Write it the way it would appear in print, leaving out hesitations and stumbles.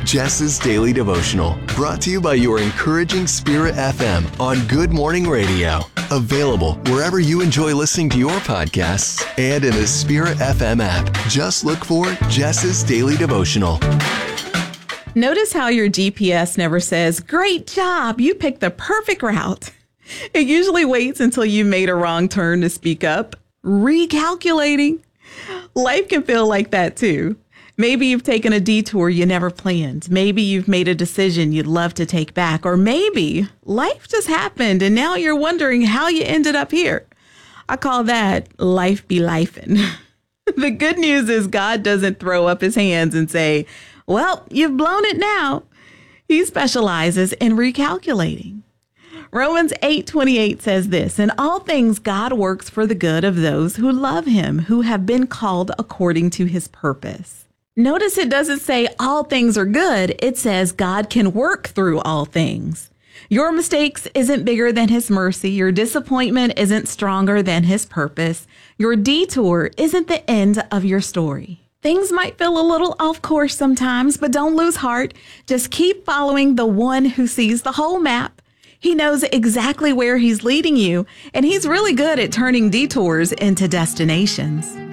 Jess's Daily Devotional, brought to you by your encouraging Spirit FM on Good Morning Radio. Available wherever you enjoy listening to your podcasts and in the Spirit FM app. Just look for Jess's Daily Devotional. Notice how your GPS never says, "Great job, you picked the perfect route." It usually waits until you made a wrong turn to speak up. Recalculating. Life can feel like that too. Maybe you've taken a detour you never planned. Maybe you've made a decision you'd love to take back. Or maybe life just happened and now you're wondering how you ended up here. I call that life be lifing. The good news is God doesn't throw up his hands and say, "Well, you've blown it now." He specializes in recalculating. Romans 8:28 says this, "In all things God works for the good of those who love him, who have been called according to his purpose." Notice it doesn't say all things are good. It says God can work through all things. Your mistakes isn't bigger than his mercy. Your disappointment isn't stronger than his purpose. Your detour isn't the end of your story. Things might feel a little off course sometimes, but don't lose heart. Just keep following the one who sees the whole map. He knows exactly where he's leading you, and he's really good at turning detours into destinations.